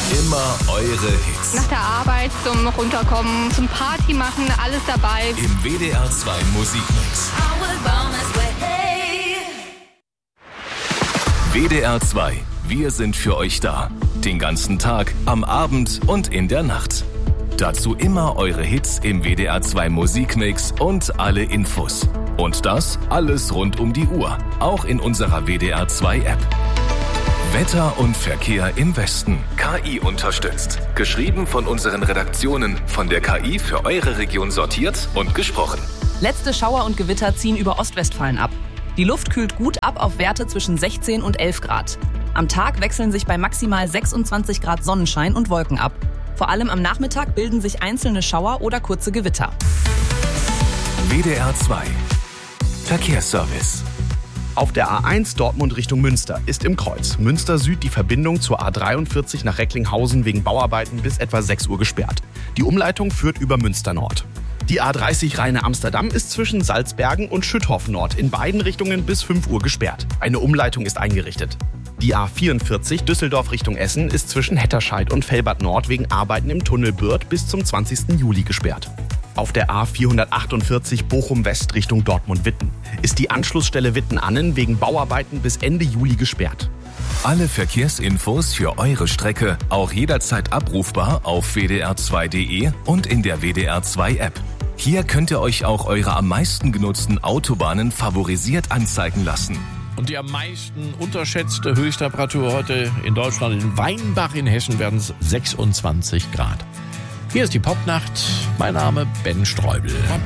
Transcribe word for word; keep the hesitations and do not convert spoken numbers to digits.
Immer eure Hits. Nach der Arbeit zum Runterkommen, zum Party machen, alles dabei. Im W D R zwei Musikmix. W D R zwei. Wir sind für euch da. Den ganzen Tag, am Abend und in der Nacht. Dazu immer eure Hits im W D R zwei Musikmix und alle Infos. Und das alles rund um die Uhr. Auch in unserer W D R zwei App. Wetter und Verkehr im Westen. K I unterstützt. Geschrieben von unseren Redaktionen. Von der K I für eure Region sortiert und gesprochen. Letzte Schauer und Gewitter ziehen über Ostwestfalen ab. Die Luft kühlt gut ab auf Werte zwischen sechzehn und elf Grad. Am Tag wechseln sich bei maximal sechsundzwanzig Grad Sonnenschein und Wolken ab. Vor allem am Nachmittag bilden sich einzelne Schauer oder kurze Gewitter. W D R zwei. Verkehrsservice. Auf der A eins Dortmund Richtung Münster ist im Kreuz Münster Süd die Verbindung zur A dreiundvierzig nach Recklinghausen wegen Bauarbeiten bis etwa sechs Uhr gesperrt. Die Umleitung führt über Münster Nord. Die A dreißig Rheine-Amsterdam ist zwischen Salzbergen und Schüttorf Nord in beiden Richtungen bis fünf Uhr gesperrt. Eine Umleitung ist eingerichtet. Die A vierundvierzig Düsseldorf Richtung Essen ist zwischen Hetterscheid und Velbert Nord wegen Arbeiten im Tunnel Bürth bis zum zwanzigsten Juli gesperrt. Auf der A vierhundertachtundvierzig Bochum West Richtung Dortmund-Witten ist die Anschlussstelle Witten-Annen wegen Bauarbeiten bis Ende Juli gesperrt. Alle Verkehrsinfos für eure Strecke auch jederzeit abrufbar auf w d r zwei punkt d e und in der W D R zwei App. Hier könnt ihr euch auch eure am meisten genutzten Autobahnen favorisiert anzeigen lassen. Und die am meisten unterschätzte Höchsttemperatur heute in Deutschland, in Weinbach in Hessen, werden es sechsundzwanzig Grad. Hier ist die Popnacht. Mein Name Ben Streubel.